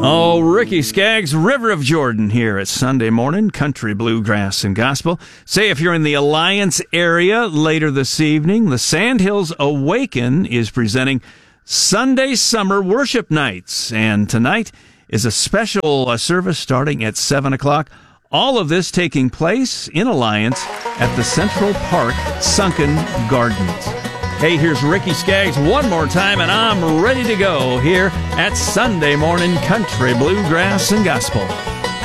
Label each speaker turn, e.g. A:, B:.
A: Oh, Ricky Skaggs, River of Jordan here at Sunday Morning Country Bluegrass and Gospel. Say if you're in the Alliance area later this evening, the Sandhills Awaken is presenting Sunday Summer Worship Nights. And tonight is a special service starting at 7 o'clock. All of this taking place in Alliance at the Central Park Sunken Gardens. Hey, here's Ricky Skaggs one more time, and I'm ready to go here at Sunday Morning Country Bluegrass and Gospel.